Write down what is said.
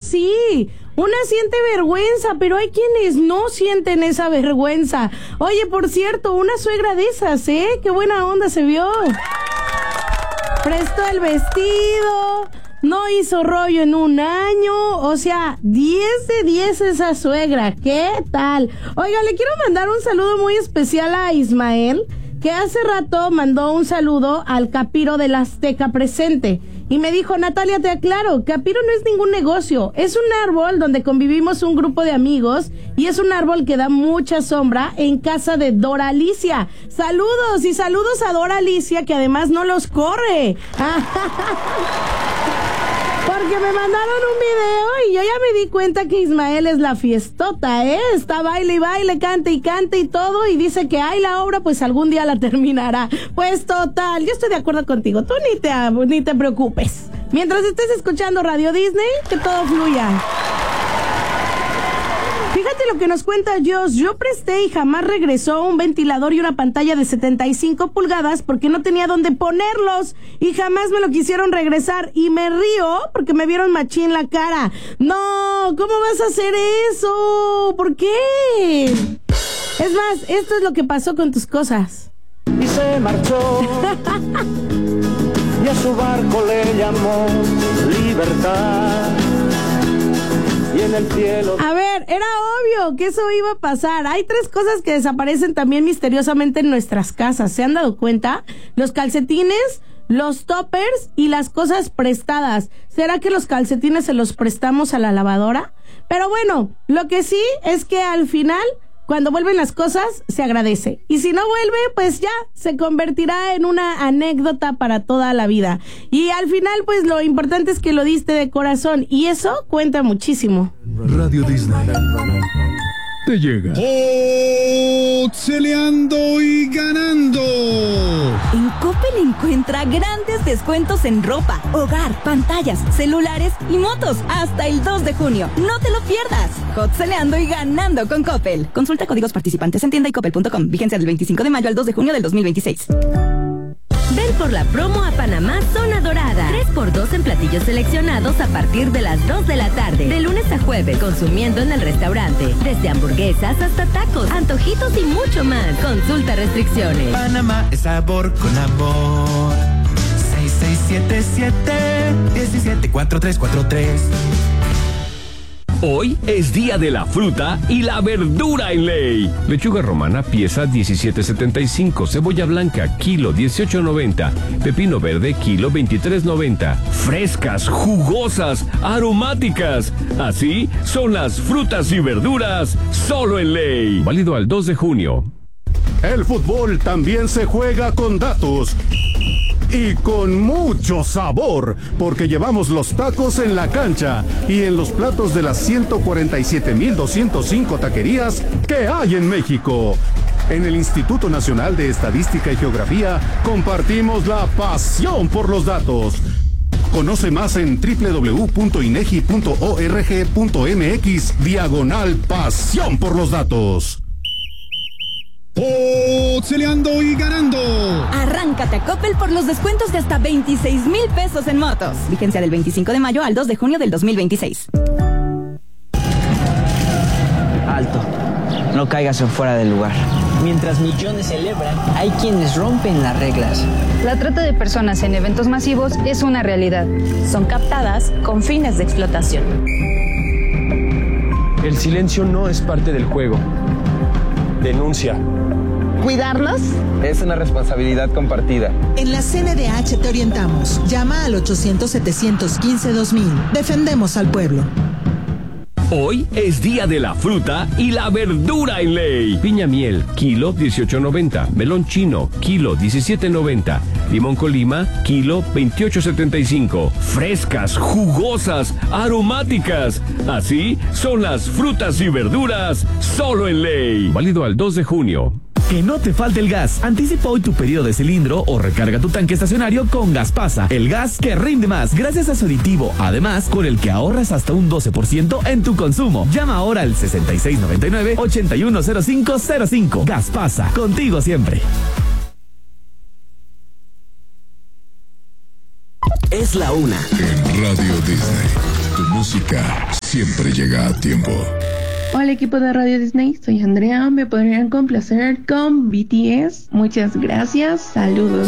sí. Una siente vergüenza, pero hay quienes no sienten esa vergüenza. Oye, por cierto, una suegra de esas, ¿eh? Qué buena onda se vio. Prestó el vestido, no hizo rollo en un año, o sea, 10 de 10 esa suegra. ¿Qué tal? Oiga, le quiero mandar un saludo muy especial a Ismael, que hace rato mandó un saludo al Capiro de la Azteca presente. Y me dijo, Natalia, te aclaro, Capiro no es ningún negocio, es un árbol donde convivimos un grupo de amigos y es un árbol que da mucha sombra en casa de Dora Alicia. Saludos y saludos a Dora Alicia, que además no los corre. Porque me mandaron un video y yo ya me di cuenta que Ismael es la fiestota, ¿eh? Está baile y baile, cante y todo, y dice que ay, la obra pues algún día la terminará. Pues total, yo estoy de acuerdo contigo, tú ni te preocupes. Mientras estés escuchando Radio Disney, que todo fluya. Fíjate lo que nos cuenta Josh. Yo presté y jamás regresó un ventilador y una pantalla de 75 pulgadas porque no tenía dónde ponerlos y jamás me lo quisieron regresar. Y me río porque me vieron machín la cara. No, ¿cómo vas a hacer eso? ¿Por qué? Es más, esto es lo que pasó con tus cosas. Y se marchó y a su barco le llamó Libertad. Y en el cielo... A ver, era obvio que eso iba a pasar. Hay 3 cosas que desaparecen también misteriosamente en nuestras casas. ¿Se han dado cuenta? Los calcetines, los toppers y las cosas prestadas. ¿Será que los calcetines se los prestamos a la lavadora? Pero bueno, lo que sí es que al final, cuando vuelven las cosas, se agradece. Y si no vuelve, pues ya, se convertirá en una anécdota para toda la vida. Y al final, pues lo importante es que lo diste de corazón. Y eso cuenta muchísimo. Radio Disney te llega. Celeando y ganando. En Coppel encuentra grandes descuentos en ropa, hogar, pantallas, celulares y motos hasta el 2 de junio. No te lo pierdas. Celeando y ganando con Coppel. Consulta códigos participantes en tienda y coppel.com. Vigencia del 25 de mayo al 2 de junio del 2026. Ven por la promo a Panamá Zona Dorada. 3x2 en platillos seleccionados a partir de las 2 de la tarde. De lunes a jueves, consumiendo en el restaurante. Desde hamburguesas hasta tacos, antojitos y mucho más. Consulta restricciones. Panamá es sabor con amor. 6677-174343. Hoy es día de la fruta y la verdura en Ley. Lechuga romana, pieza 17.75. Cebolla blanca, kilo 18.90. Pepino verde, kilo 23.90. Frescas, jugosas, aromáticas. Así son las frutas y verduras solo en Ley. Válido al 2 de junio. El fútbol también se juega con datos. Y con mucho sabor, porque llevamos los tacos en la cancha y en los platos de las 147.205 taquerías que hay en México. En el Instituto Nacional de Estadística y Geografía compartimos la pasión por los datos. Conoce más en www.inegi.org.mx/pasión por los datos. Celeando y ganando. Arráncate a Coppel por los descuentos de hasta 26,000 pesos en motos. Vigencia del 25 de mayo al 2 de junio del 2026. Alto, no caigas en fuera del lugar. Mientras millones celebran, hay quienes rompen las reglas. La trata de personas en eventos masivos es una realidad. Son captadas con fines de explotación. El silencio no es parte del juego. Denuncia. ¿Cuidarlos? Es una responsabilidad compartida. En la CNDH te orientamos. Llama al 800-715-2000. Defendemos al pueblo. Hoy es día de la fruta y la verdura en Ley. Piña miel, kilo 18.90. Melón chino, kilo 17.90. Limón Colima, kilo 28.75. Frescas, jugosas, aromáticas. Así son las frutas y verduras solo en Ley. Válido al 2 de junio. Que no te falte el gas. Anticipa hoy tu pedido de cilindro o recarga tu tanque estacionario con Gaspasa, el gas que rinde más gracias a su aditivo. Además, con el que ahorras hasta un 12% en tu consumo. Llama ahora al 6699-810505. Gaspasa, contigo siempre. Es la una. En Radio Disney, tu música siempre llega a tiempo. Hola equipo de Radio Disney, soy Andrea, me podrían complacer con BTS. Muchas gracias, saludos.